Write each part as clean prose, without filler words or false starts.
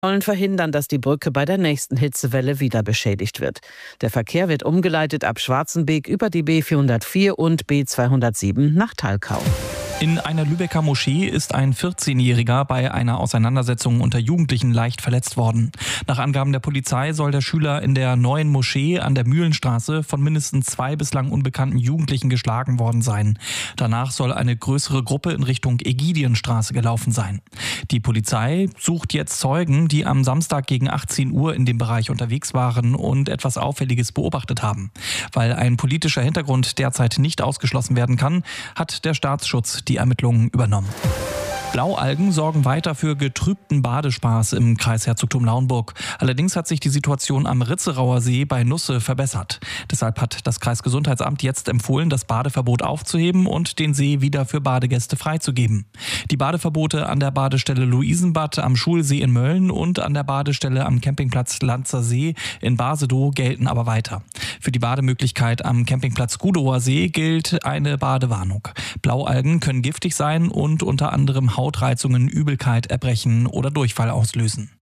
Wollen verhindern, dass die Brücke bei der nächsten Hitzewelle wieder beschädigt wird. Der Verkehr wird umgeleitet ab Schwarzenbeek über die B404 und B207 nach Thalkau. In einer Lübecker Moschee ist ein 14-Jähriger bei einer Auseinandersetzung unter Jugendlichen leicht verletzt worden. Nach Angaben der Polizei soll der Schüler in der neuen Moschee an der Mühlenstraße von mindestens 2 bislang unbekannten Jugendlichen geschlagen worden sein. Danach soll eine größere Gruppe in Richtung Ägidienstraße gelaufen sein. Die Polizei sucht jetzt Zeugen, die am Samstag gegen 18 Uhr in dem Bereich unterwegs waren und etwas Auffälliges beobachtet haben. Weil ein politischer Hintergrund derzeit nicht ausgeschlossen werden kann, hat der Staatsschutz die Ermittlungen übernommen. Blaualgen sorgen weiter für getrübten Badespaß im Kreis Herzogtum Lauenburg. Allerdings hat sich die Situation am Ritterauer See bei Nusse verbessert. Deshalb hat das Kreisgesundheitsamt jetzt empfohlen, das Badeverbot aufzuheben und den See wieder für Badegäste freizugeben. Die Badeverbote an der Badestelle Luisenbad am Schulsee in Mölln und an der Badestelle am Campingplatz Lanzer See in Basedow gelten aber weiter. Für die Bademöglichkeit am Campingplatz Gudower See gilt eine Badewarnung. Blaualgen können giftig sein und unter anderem Hautreizungen, Übelkeit, Erbrechen oder Durchfall auslösen.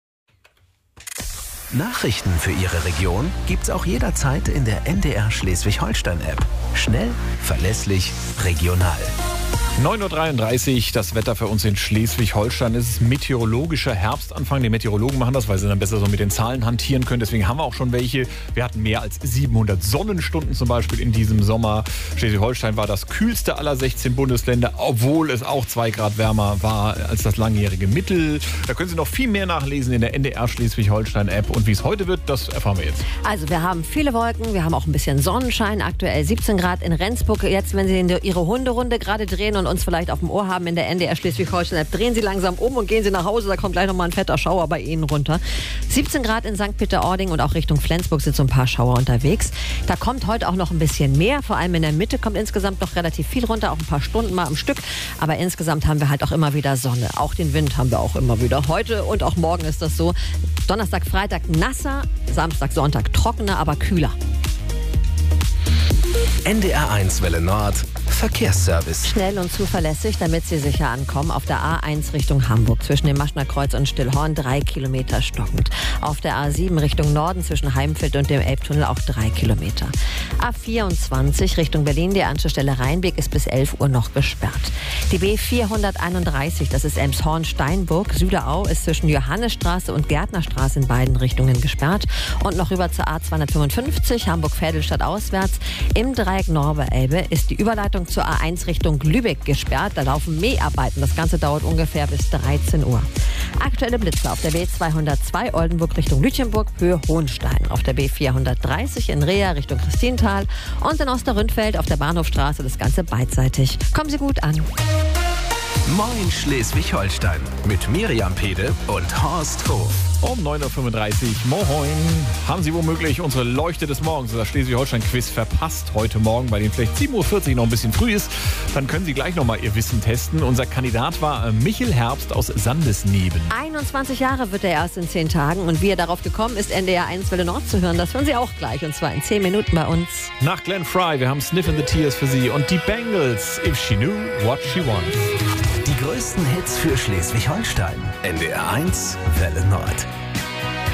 Nachrichten für Ihre Region gibt's auch jederzeit in der NDR Schleswig-Holstein-App. Schnell, verlässlich, regional. 9.33 Uhr, das Wetter für uns in Schleswig-Holstein. Es ist meteorologischer Herbstanfang. Die Meteorologen machen das, weil sie dann besser so mit den Zahlen hantieren können. Deswegen haben wir auch schon welche. Wir hatten mehr als 700 Sonnenstunden zum Beispiel in diesem Sommer. Schleswig-Holstein war das kühlste aller 16 Bundesländer, obwohl es auch 2 Grad wärmer war als das langjährige Mittel. Da können Sie noch viel mehr nachlesen in der NDR Schleswig-Holstein-App. Und wie es heute wird, das erfahren wir jetzt. Also wir haben viele Wolken, wir haben auch ein bisschen Sonnenschein. Aktuell 17 Grad in Rendsburg. Jetzt, wenn Sie Ihre Hunderunde gerade drehen und uns vielleicht auf dem Ohr haben in der NDR Schleswig-Holstein-App, drehen Sie langsam um und gehen Sie nach Hause, da kommt gleich nochmal ein fetter Schauer bei Ihnen runter. 17 Grad in St. Peter-Ording und auch Richtung Flensburg sind so ein paar Schauer unterwegs. Da kommt heute auch noch ein bisschen mehr, vor allem in der Mitte kommt insgesamt noch relativ viel runter, auch ein paar Stunden mal am Stück, aber insgesamt haben wir halt auch immer wieder Sonne. Auch den Wind haben wir auch immer wieder. Heute und auch morgen ist das so. Donnerstag, Freitag nasser, Samstag, Sonntag trockener, aber kühler. NDR1 Welle Nord, Verkehrsservice. Schnell und zuverlässig, damit Sie sicher ankommen. Auf der A1 Richtung Hamburg zwischen dem Maschner Kreuz und Stillhorn 3 Kilometer stockend. Auf der A7 Richtung Norden zwischen Heimfeld und dem Elbtunnel auch 3 Kilometer. A24 Richtung Berlin, die Anschlussstelle Rheinbeck ist bis 11 Uhr noch gesperrt. Die B431, das ist Elmshorn-Steinburg, Süderau, ist zwischen Johannesstraße und Gärtnerstraße in beiden Richtungen gesperrt. Und noch rüber zur A255 Hamburg-Vedelstadt auswärts. Im Dreieck Norbe-Elbe ist die Überleitung zur A1 Richtung Lübeck gesperrt. Da laufen Mäharbeiten. Das Ganze dauert ungefähr bis 13 Uhr. Aktuelle Blitze auf der B202 Oldenburg Richtung Lütjenburg, Höhe Hohenstein. Auf der B430 in Reha Richtung Christintal und in Osterründfeld auf der Bahnhofstraße das Ganze beidseitig. Kommen Sie gut an. Moin Schleswig-Holstein mit Miriam Pede und Horst Hof. Um 9.35 Uhr, moin. Haben Sie womöglich unsere Leuchte des Morgens, das Schleswig-Holstein-Quiz, verpasst heute Morgen, bei dem vielleicht 7.40 Uhr noch ein bisschen früh ist? Dann können Sie gleich nochmal Ihr Wissen testen. Unser Kandidat war Michel Herbst aus Sandesneben. 21 Jahre wird er erst in 10 Tagen. Und wie er darauf gekommen ist, NDR1 Welle Nord zu hören, das hören Sie auch gleich. Und zwar in 10 Minuten bei uns. Nach Glenn Fry, wir haben Sniff in the Tears für Sie und die Bangles, If She Knew What She Wants. Die größten Hits für Schleswig-Holstein. NDR1 Welle Nord.